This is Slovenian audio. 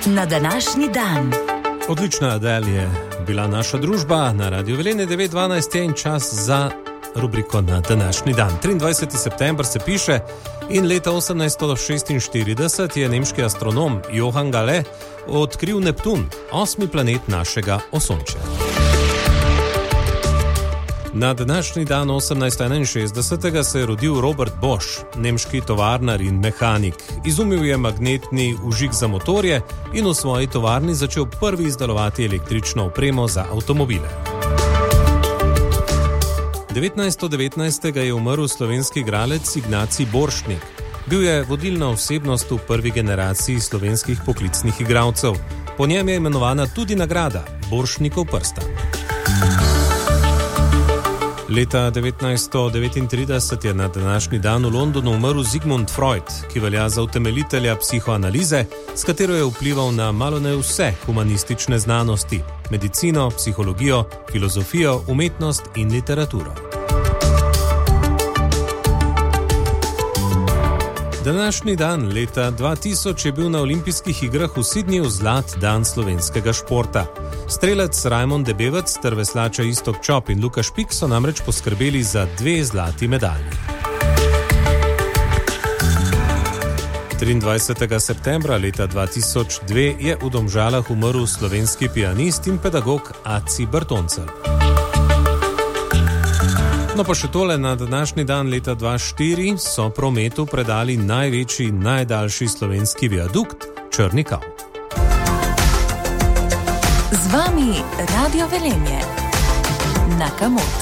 Na današnji dan. Odlična Adele je bila naša družba na Radiu Velenje 912 je in čas za rubriko Na današnji dan. 23. september se piše in leta 1846 je nemški astronom Johann Galle odkril Neptun, 8. planet našega Osončja. Na današnji dan 1861 se je rodil Robert Bosch, nemški tovarnar in mehanik. Izumil je magnetni vžig za motorje in v svoji tovarni začel prvi izdelovati električno opremo za avtomobile. 1919. je umrl slovenski igralec Ignacij Borštnik. Bil je vodilna osebnost v prvi generaciji slovenskih poklicnih igralcev. Po njem je imenovana tudi nagrada Borštnikov prstan. Leta 1939 je na današnji dan v Londonu umrl Sigmund Freud, ki velja za utemeljitelja psihoanalize, s katero je vplival na malone vse humanistične znanosti, medicino, psihologijo, filozofijo, umetnost in literaturo. Današnji dan leta 2000 je bil na olimpijskih igrah v Sydneyju zlat dan slovenskega športa. Strelec Rajmond Debevec ter veslača Iztok Čop in Luka Špik so namreč poskrbeli za 2 zlati medalji. 23. septembra leta 2002 je v Domžalah umrl slovenski pianist in pedagog Aci Bertoncelj. No pa še tole, na današnji dan leta 2004 so prometu predali največji, najdaljši slovenski viadukt Črni Kav. Z vami Radio Velenje. Na Kamot.